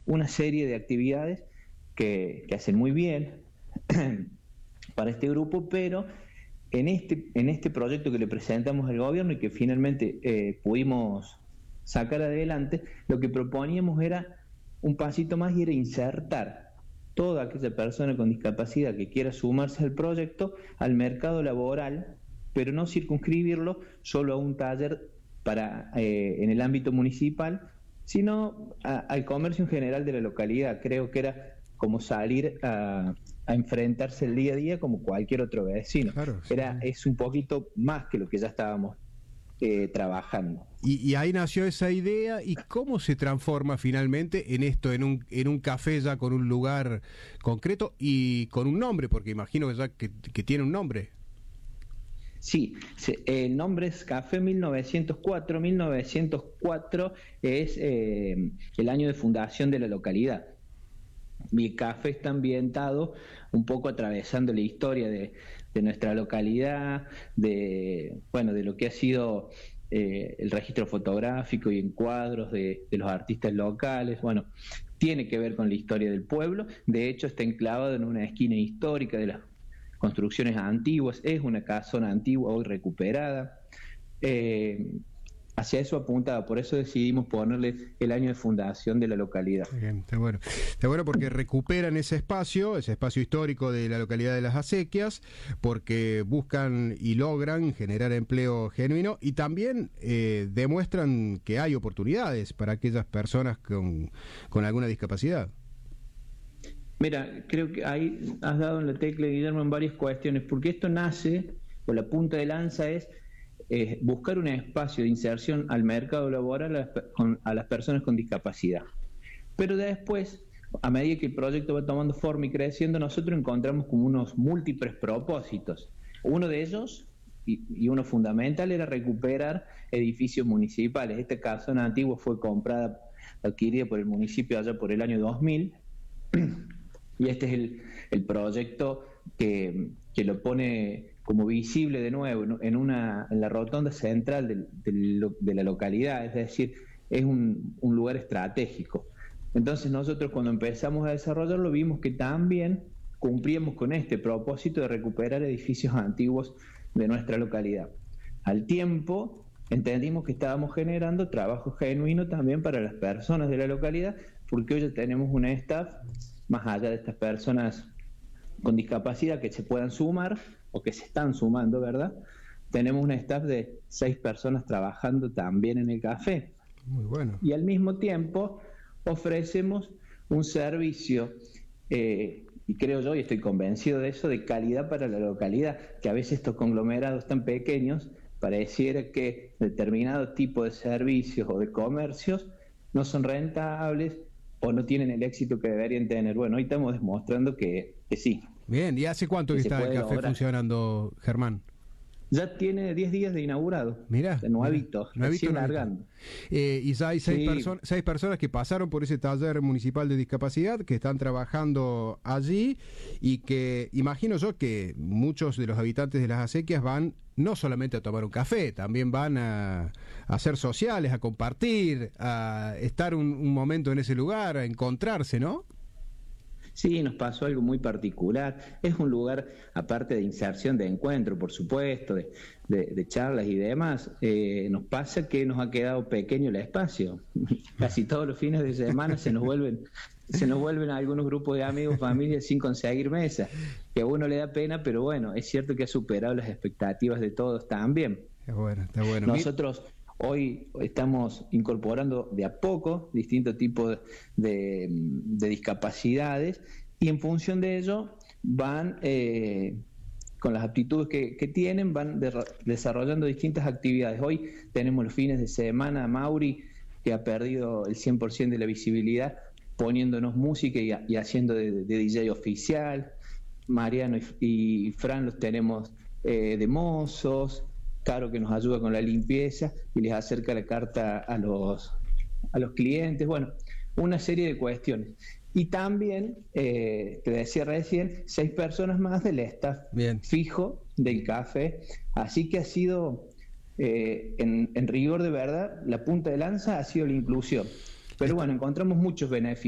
una serie de actividades que hacen muy bien para este grupo, pero en este proyecto que le presentamos al gobierno y que finalmente pudimos sacar adelante, lo que proponíamos era un pasito más y era insertar toda aquella persona con discapacidad que quiera sumarse al proyecto al mercado laboral, pero no circunscribirlo solo a un taller en el ámbito municipal, sino al comercio en general de la localidad. Creo que era como salir a enfrentarse el día a día como cualquier otro vecino. Claro, sí. Es un poquito más que lo que ya estábamos trabajando. Y ahí nació esa idea. ¿Y cómo se transforma finalmente en esto, en un café ya con un lugar concreto y con un nombre? Porque imagino que ya que tiene un nombre. Sí, el nombre es Café 1904. 1904 es el año de fundación de la localidad. Mi café está ambientado un poco atravesando la historia de nuestra localidad, de lo que ha sido el registro fotográfico y encuadros de los artistas locales. Bueno, tiene que ver con la historia del pueblo. De hecho, está enclavado en una esquina histórica de las construcciones antiguas. Es una casona antigua hoy recuperada. Hacia eso apuntaba, por eso decidimos ponerle el año de fundación de la localidad. Bien, está bueno. Está bueno porque recuperan ese espacio histórico de la localidad de Las Acequias, porque buscan y logran generar empleo genuino y también demuestran que hay oportunidades para aquellas personas con alguna discapacidad. Mira, creo que ahí has dado en la tecla, Guillermo, en varias cuestiones, porque esto nace, o la punta de lanza es buscar un espacio de inserción al mercado laboral a las personas con discapacidad. Pero después, a medida que el proyecto va tomando forma y creciendo, nosotros encontramos como unos múltiples propósitos. Uno de ellos, y uno fundamental, era recuperar edificios municipales. Esta casona antigua fue adquirida por el municipio allá por el año 2000, y este es el proyecto que lo pone como visible de nuevo en la rotonda central de la localidad, es decir, es un lugar estratégico. Entonces nosotros cuando empezamos a desarrollarlo vimos que también cumplíamos con este propósito de recuperar edificios antiguos de nuestra localidad. Al tiempo entendimos que estábamos generando trabajo genuino también para las personas de la localidad, porque hoy ya tenemos una staff, más allá de estas personas con discapacidad que se puedan sumar o que se están sumando, ¿verdad? Tenemos un staff de 6 personas trabajando también en el café. Muy bueno. Y al mismo tiempo ofrecemos un servicio, y creo yo, y estoy convencido de eso, de calidad para la localidad, que a veces estos conglomerados tan pequeños pareciera que determinado tipo de servicios o de comercios no son rentables o no tienen el éxito que deberían tener. Bueno, hoy estamos demostrando que sí. Bien, ¿y hace cuánto que está el café funcionando, Germán? Ya tiene 10 días de inaugurado. Mirá. Nuevito, recién largando. Y ya hay 6 personas que pasaron por ese taller municipal de discapacidad, que están trabajando allí, y que imagino yo que muchos de los habitantes de Las Acequias van no solamente a tomar un café, también van a ser sociales, a compartir, a estar un momento en ese lugar, a encontrarse, ¿no? Sí, nos pasó algo muy particular. Es un lugar, aparte de inserción, de encuentro, por supuesto, de charlas y demás, nos pasa que nos ha quedado pequeño el espacio. Casi todos los fines de semana se nos vuelven algunos grupos de amigos, familias sin conseguir mesa, que a uno le da pena, pero bueno, es cierto que ha superado las expectativas de todos también. Está bueno. Nosotros hoy estamos incorporando de a poco distintos tipos de discapacidades, y en función de ello van, con las aptitudes que tienen, van desarrollando distintas actividades. Hoy tenemos los fines de semana a Mauri, que ha perdido el 100% de la visibilidad, poniéndonos música y haciendo de DJ oficial. Mariano y Fran los tenemos de mozos. Caro, que nos ayuda con la limpieza y les acerca la carta a los clientes. Bueno, una serie de cuestiones. Y también, te decía recién, 6 personas más del staff fijo del café. Así que ha sido, en rigor de verdad, la punta de lanza ha sido la inclusión. Pero bueno, encontramos muchos beneficios.